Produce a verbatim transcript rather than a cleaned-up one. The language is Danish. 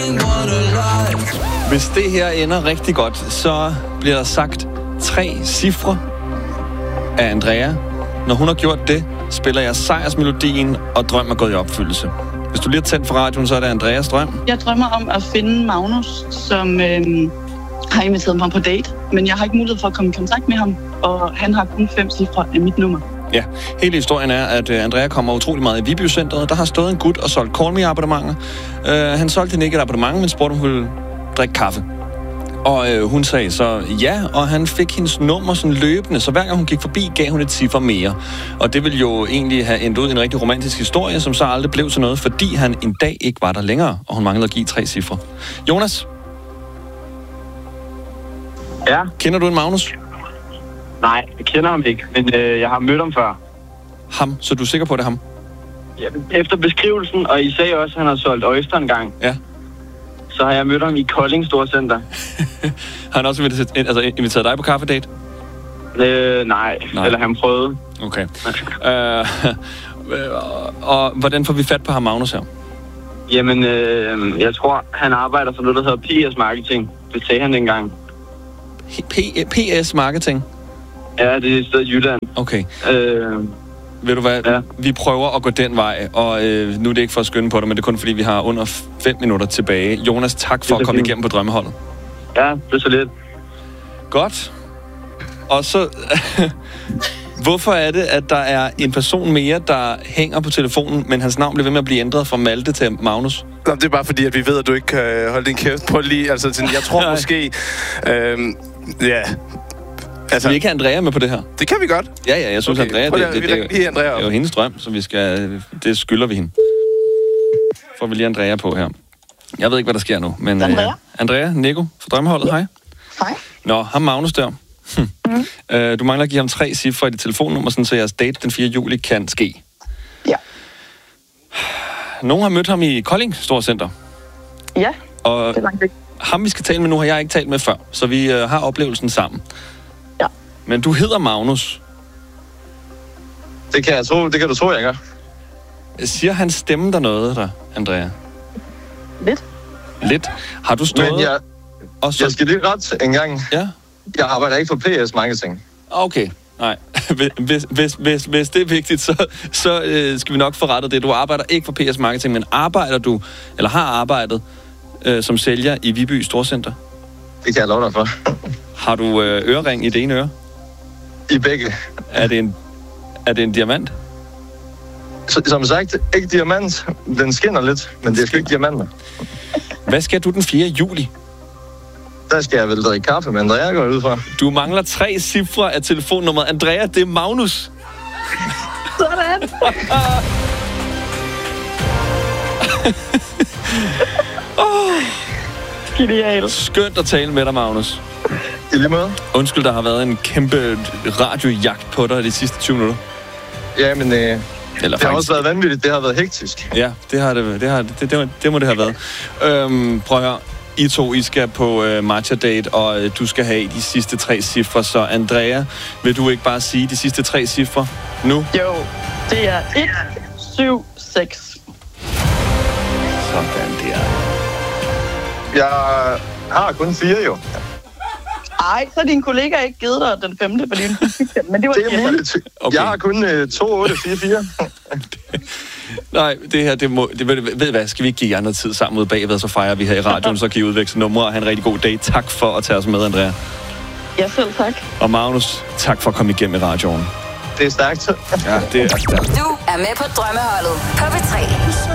Hvis det her ender rigtig godt, så bliver der sagt tre cifre af Andrea. Når hun har gjort det, spiller jeg sejrsmelodien, og drøm er gået i opfyldelse. Hvis du lige har tændt for radioen, så er det Andreas drøm. Jeg drømmer om at finde Magnus, som øh, har inviteret mig på date, men jeg har ikke mulighed for at komme i kontakt med ham, og han har kun fem cifre af mit nummer. Ja, hele historien er, at Andrea kommer utrolig meget i Viby Centret. Der har stået en gut og solgt Call Me abonnementer. Uh, han solgte hende ikke et abonnement, men spurgte, om hun ville drikke kaffe. Og øh, hun sagde så ja, og han fik hendes nummer sådan løbende, så hver gang hun gik forbi, gav hun et ciffer mere. Og det ville jo egentlig have endt ud i en rigtig romantisk historie, som så aldrig blev til noget, fordi han en dag ikke var der længere, og hun manglede at give tre cifre. Jonas? Ja? Kender du en Magnus? Nej, jeg kender ham ikke, men øh, jeg har mødt ham før. Ham? Så du er sikker på, at det er ham? Ja, efter beskrivelsen, og I sagde også, at han har solgt Oyster en gang. Ja. Så har jeg mødt ham i Kolding Storcenter. Har han også inviteret, altså, inviteret dig på kaffedate? Øh, nej. nej, eller han prøvede. Okay. øh, og hvordan får vi fat på ham, Magnus, her? Jamen, øh, jeg tror, han arbejder for noget, der hedder P S Marketing. Det sagde han dengang. P S Marketing? Ja, det er et sted i Jylland. Okay. Øh, Ved du hvad? Ja. Vi prøver at gå den vej, og øh, nu er det ikke for at skynde på dig, men det er kun fordi, vi har under fem minutter tilbage. Jonas, tak for at komme fint. igennem på drømmeholdet. Ja, det er så lidt. Godt. Og så... Hvorfor er det, at der er en person mere, der hænger på telefonen, men hans navn bliver ved med at blive ændret fra Malte til Magnus? Nå, det er bare fordi, at vi ved, at du ikke kan holde din kæft på lige. Altså, sådan, jeg tror måske... Øhm, ja... Altså, vi ikke have Andrea med på det her? Det kan vi godt. Ja, ja, jeg synes, okay. Andrea... Det, det, det, det, det, Andrea det er jo hendes drøm, så vi skal... Det skylder vi hende. Får vi lige Andrea på her. Jeg ved ikke, hvad der sker nu, men... Andrea? Uh, Andrea, Nico fra Drømmeholdet, ja. Hej. Hej. Nå, ham Magnus der. Hm. Mm. Uh, du mangler at give ham tre cifre i dit telefonnummer, sådan så jeres date den fjerde juli kan ske. Ja. Nogen har mødt ham i Kolding Storcenter. Ja, og det er langt væk. Ham, vi skal tale med nu, har jeg ikke talt med før, så vi uh, har oplevelsen sammen. Ja. Men du hedder Magnus. Det kan jeg tro, det kan du tro, jeg gør. Siger hans stemme der noget, der, Andrea? Lidt. Lidt? Har du stået... Men jeg, og så... jeg skal lige ret en gang. Ja? Jeg arbejder ikke for P S Marketing. Okay, nej. Hvis, hvis, hvis, hvis det er vigtigt, så, så øh, skal vi nok få rettet det. Du arbejder ikke for P S Marketing, men arbejder du, eller har arbejdet, øh, som sælger i Viby Storcenter? Det kan jeg love dig for. Har du øh, ørering i det ene øre? I begge. Er det en, er det en diamant? Så, som sagt, ikke diamant. Den skinner lidt, men det er sgu ikke diamanter. Hvad skal du den fjerde juli? Der skal jeg vel drikke kaffe med Andrea, går ud fra. Du mangler tre cifre af telefonnummeret. Andrea, det er Magnus. Sådan. oh. Genialt. Skønt at tale med dig, Magnus. I lige måde. Undskyld, der har været en kæmpe radiojagt på dig de sidste tyve minutter. Ja, men øh, Eller det faktisk... har også været vanvittigt. Det har været hektisk. Ja, det har det. Det, har, det, det, det må det have været. Øhm, prøv at høre. I to, I skal på øh, matcha date, og øh, du skal have de sidste tre cifre. Så Andrea, vil du ikke bare sige de sidste tre cifre nu? Jo, det er et syv seks. Sådan der. Jeg har kun fire, jo. Ej, så har din kollega ikke givet dig den femte, fordi den men det var det er muligt. Okay. Jeg har kun øh, to otte fire fire. Nej, det her, det må... Det, ved, ved hvad, skal vi ikke give jer noget tid sammen ud bagved, så fejrer vi her i radioen, så kan I udveksle numre og have en rigtig god dag. Tak for at tage os med, Andrea. Ja, selv tak. Og Magnus, tak for at komme igennem i radioen. Det er stærkt. Ja, det er stærkt. Du er med på Drømmeholdet på P tre.